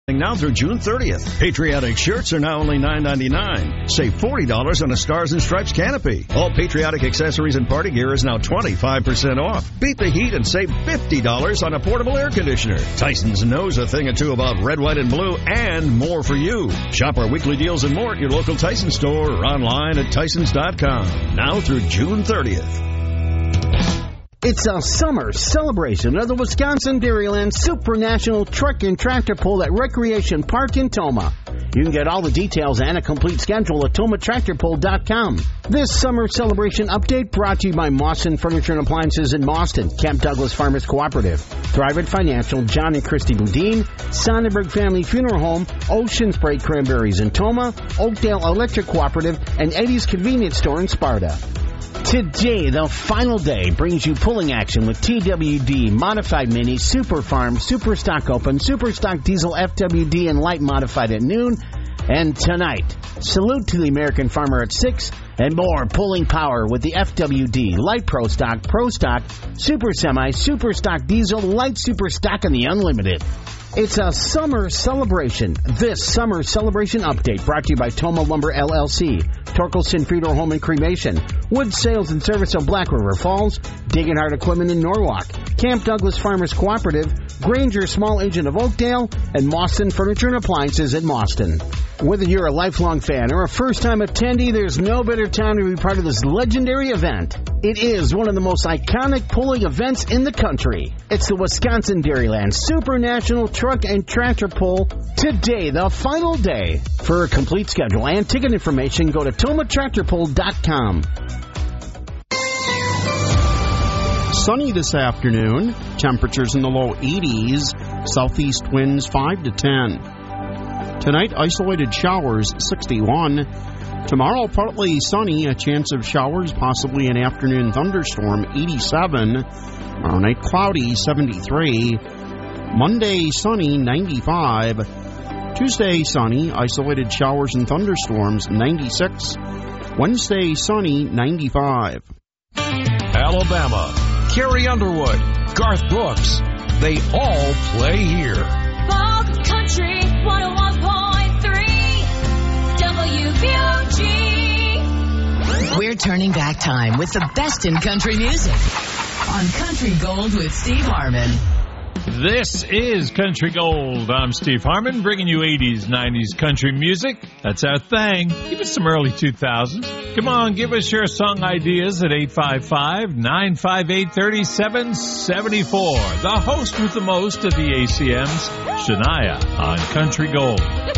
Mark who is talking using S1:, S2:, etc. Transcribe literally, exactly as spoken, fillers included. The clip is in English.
S1: Now through June thirtieth. Patriotic shirts are now only nine ninety-nine. Save forty dollars on a Stars and Stripes canopy. All Patriotic accessories and party gear is now twenty-five percent off. Beat the heat and save fifty dollars on a portable air conditioner. Tyson's knows a thing or two about red, white, and blue, and more for you. Shop our weekly deals and more at your local Tyson store or online at Tysons dot com. Now through June thirtieth.
S2: It's a summer celebration of the Wisconsin Dairyland Super National Truck and Tractor Pull at Recreation Park in Toma. You can get all the details and a complete schedule at Toma Tractor Pull dot com. This summer celebration update brought to you by Mawson Furniture and Appliances in Boston, Camp Douglas Farmers Cooperative, Thrivent Financial, John and Christy Boudin, Sonnenberg Family Funeral Home, Ocean Spray Cranberries in Toma, Oakdale Electric Cooperative, and Eddie's Convenience Store in Sparta. Today, the final day, brings you pulling action with T W D, Modified Mini, Super Farm, Super Stock Open, Super Stock Diesel, F W D, and Light Modified at noon. And tonight, Salute to the American Farmer at six, and more pulling power with the F W D, Light Pro Stock, Pro Stock, Super Semi, Super Stock Diesel, Light Super Stock, and the Unlimited. It's a summer celebration. This summer celebration update brought to you by Toma Lumber L L C, Torkelson Funeral Home and Cremation, Wood Sales and Service of Black River Falls, Diggin' Hard Equipment in Norwalk, Camp Douglas Farmers Cooperative, Granger Small Agent of Oakdale, and Mawson Furniture and Appliances in Mawson. Whether you're a lifelong fan or a first-time attendee, there's no better time to be part of this legendary event. It is one of the most iconic pulling events in the country. It's the Wisconsin Dairyland Super National Truck and Tractor Pull. Today, the final day. For a complete schedule and ticket information, go to Toma Tractor Pull dot com.
S3: Sunny this afternoon. Temperatures in the low eighties. Southeast winds five to ten. Tonight, isolated showers, sixty-one. Tomorrow, partly sunny, a chance of showers, possibly an afternoon thunderstorm, eighty-seven. Tomorrow night, cloudy, seventy-three. Monday, sunny, ninety-five. Tuesday, sunny, isolated showers and thunderstorms, ninety-six. Wednesday, sunny, ninety-five.
S4: Alabama, Carrie Underwood, Garth Brooks, they all play here.
S5: Folk Country one oh one point three W B G.
S6: We're turning back time with the best in country music on Country Gold with Steve Harmon.
S7: This is Country Gold. I'm Steve Harmon, bringing you eighties, nineties country music. That's our thing. Give us some early two thousands. Come on, give us your song ideas at eight five five, nine five eight, three seven seven four. The host with the most of the A C Ms, Shania on Country Gold.